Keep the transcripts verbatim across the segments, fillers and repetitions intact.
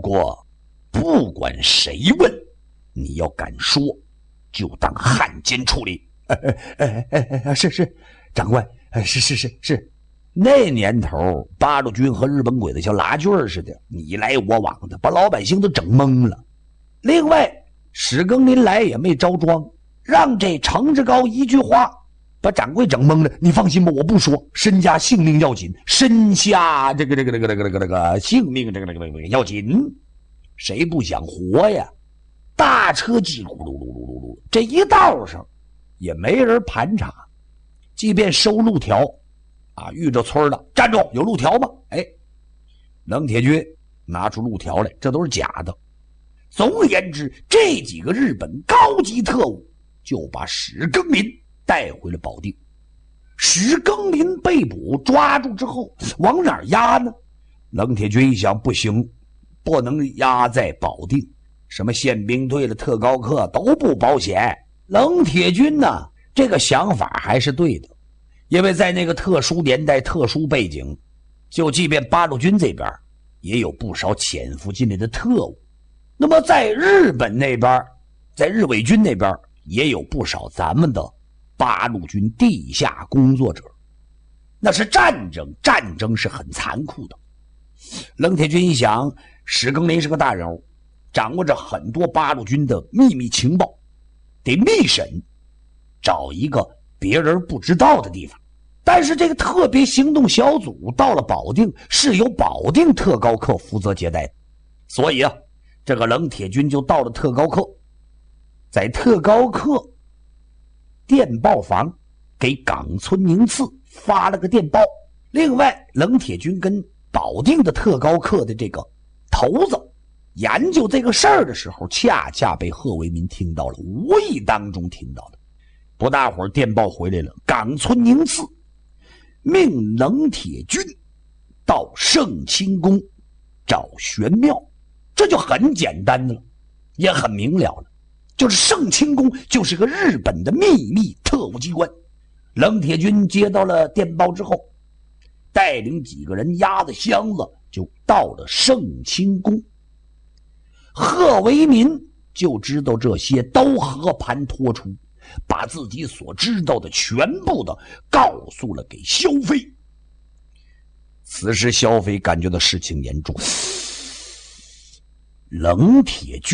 过不管谁问，你要敢说，就当汉奸处理。哎哎哎哎哎，是是，长官，是是是是。那年头，八路军和日本鬼子像拉锯似的，你来我往的，把老百姓都整懵了。另外，史庚林来也没着装，让这程志高一句话把掌柜整懵了。你放心吧，我不说，身家性命要紧，身下这个这个这个这个这个这个性命这个这个这个要紧，谁不想活呀？大车叽噜噜噜噜噜噜，这一道上也没人盘查，即便收路条啊，遇着村了，站住，有路条吗？哎，冷铁军拿出路条来，这都是假的。总而言之，这几个日本高级特务就把史庚林带回了保定。史庚林被捕抓住之后，往哪儿押呢？冷铁军一想，不行，不能押在保定，什么宪兵队的特高课都不保险。冷铁军呢，这个想法还是对的，因为在那个特殊年代、特殊背景，就即便八路军这边也有不少潜伏进来的特务，那么在日本那边，在日伪军那边也有不少咱们的八路军地下工作者。那是战争，战争是很残酷的。冷铁军一想，史庚林是个大人物，掌握着很多八路军的秘密情报，得密审，找一个别人不知道的地方。但是这个特别行动小组到了保定，是由保定特高课负责接待的，所以啊，这个冷铁军就到了特高课，在特高课电报房给冈村宁次发了个电报。另外，冷铁军跟保定的特高课的这个头子研究这个事儿的时候，恰恰被贺维民听到了，无意当中听到的。不大会儿电报回来了，冈村宁次命冷铁军到圣清宫找玄妙，这就很简单的了，也很明了了，就是圣清宫就是个日本的秘密特务机关。冷铁军接到了电报之后，带领几个人押着箱子就到了圣清宫。贺维民就知道这些都和盘托出，把自己所知道的全部的告诉了给萧飞。此时萧飞感觉到事情严重，冷铁军、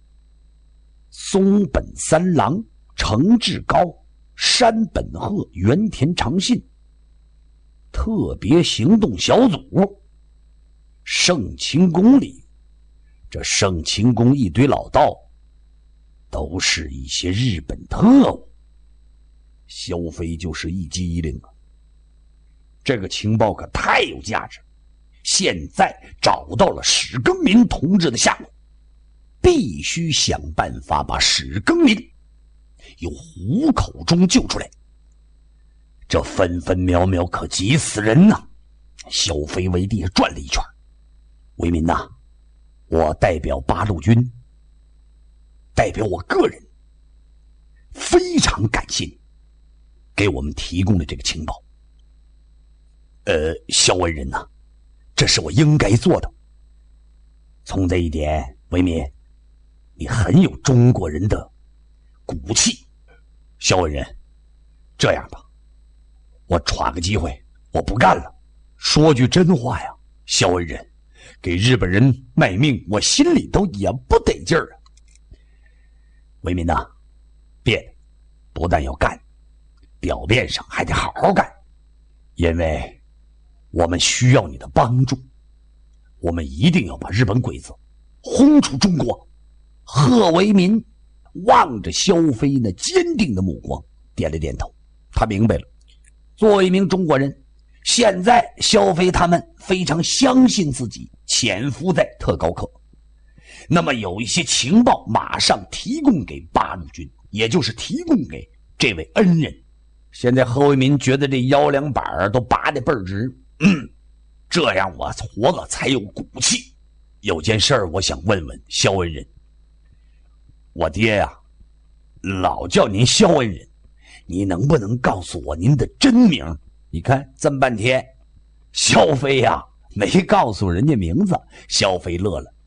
松本三郎、程志高、山本鹤、原田长信特别行动小组，圣清宫里，这圣清宫一堆老道都是一些日本特务。萧飞就是一激灵啊，这个情报可太有价值，现在找到了史庚林同志的下落，必须想办法把史庚林由虎口中救出来，这分分秒秒可急死人呐！萧飞围地转了一圈，维民呐，我代表八路军，代表我个人，非常感谢你给我们提供的这个情报。呃，萧恩人呐，这是我应该做的。从这一点，维民，你很有中国人的骨气。萧恩人，这样吧，我喘个机会，我不干了。说句真话呀，萧恩人，给日本人卖命，我心里头也不得劲儿啊。维民呐，别不但要干，表面上还得好好干，因为我们需要你的帮助，我们一定要把日本鬼子轰出中国。贺维民望着萧飞那坚定的目光，点了点头。他明白了，作为一名中国人，现在萧飞他们非常相信自己潜伏在特高课，那么有一些情报马上提供给八路军，也就是提供给这位恩人。现在贺维民觉得这腰两板都拔得倍儿直，嗯，这样我活了才有骨气。有件事儿我想问问萧恩人，我爹呀、啊，老叫您萧恩人，你能不能告诉我您的真名？你看这么半天，萧飞呀、啊、没告诉人家名字。萧飞乐了，